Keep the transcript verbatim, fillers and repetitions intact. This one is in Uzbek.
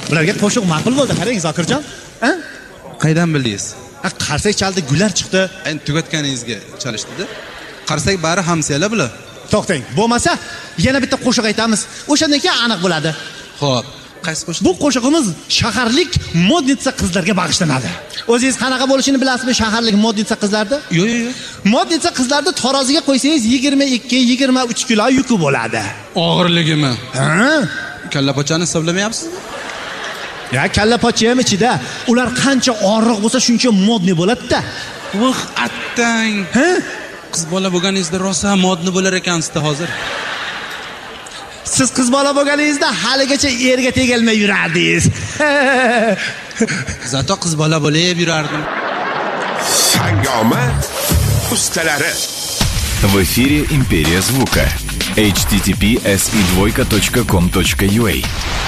Bularga qo'shiq ma'qul bo'ldi, qarang Zokirjon. Ha? Qaydan bildingiz? Ha, qarsak chaldi, gullar chiqdi. Endi tugatganingizga chalishdi-da. Qarsak bari hamsiyalar bular. To'xtang. Bo'lmasa, yana bitta qo'shiq aytamiz. O'shandan keyin aniq bo'ladi. Xo'p. Qaysi qo'shiq? Bu qo'shig'imiz shaharlik modnitsa qizlarga bag'ishlanadi. O'zingiz qanaqa bo'lishini bilasizmi shaharlik modnitsa qizlarda? Yo'q, yo'q, yo'q. Modnitsa qizlarni taroziga qo'ysangiz yigirma ikki yigirma uch kilo yuki bo'ladi. Og'irligimi? Ha? Kalla pochani hisoblamayapsiz? Ya kalla pocha ham ichida. Ular qancha og'irroq bo'lsa, shuncha modni bo'ladi-da. Voh, attang. Ha? Qiz bola bo'lganingizda rosa modni bo'lar ekansiz-da hozir. Siz qiz bola bo'lganingizda haligacha erga tegalmay yurardingiz. Zato qiz bola bo'lib yurardim. Hangoma ustalari. В эфире Империя звука. эйч ти ти пи эс и двойка точка ком точка ю а